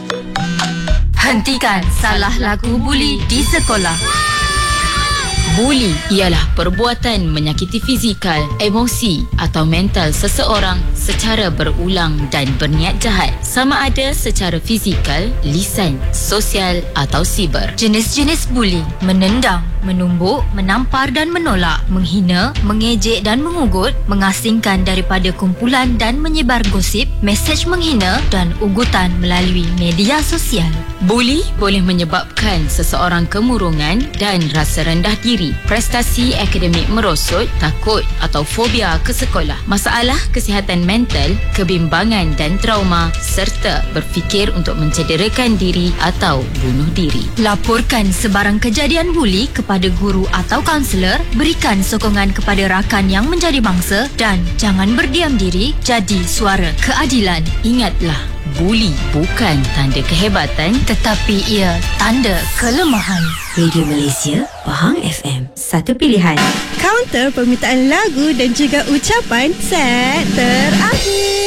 Hentikan salah laku buli di sekolah. Buli ialah perbuatan menyakiti fizikal, emosi atau mental seseorang secara berulang dan berniat jahat, sama ada secara fizikal, lisan, sosial atau siber. Jenis-jenis buli: menendang, menumbuk, menampar dan menolak, menghina, mengejek dan mengugut, mengasingkan daripada kumpulan dan menyebar gosip, mesej menghina dan ugutan melalui media sosial. Buli boleh menyebabkan seseorang kemurungan dan rasa rendah diri, prestasi akademik merosot, takut atau fobia ke sekolah, masalah kesihatan mental, kebimbangan dan trauma serta berfikir untuk mencederakan diri atau bunuh diri. Laporkan sebarang kejadian buli kepada guru atau kaunselor, berikan sokongan kepada rakan yang menjadi mangsa dan jangan berdiam diri, jadi suara keadilan. Ingatlah, buli bukan tanda kehebatan tetapi ia tanda kelemahan. Radio Malaysia, Pahang FM, satu pilihan. Kaunter permintaan lagu dan juga ucapan set terakhir.